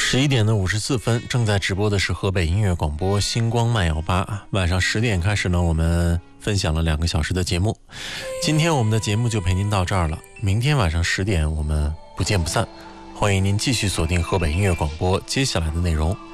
11:54，正在直播的是河北音乐广播星光慢摇吧。晚上10点开始呢，我们分享了2个小时的节目。今天我们的节目就陪您到这儿了，明天晚上10点我们不见不散。欢迎您继续锁定河北音乐广播接下来的内容。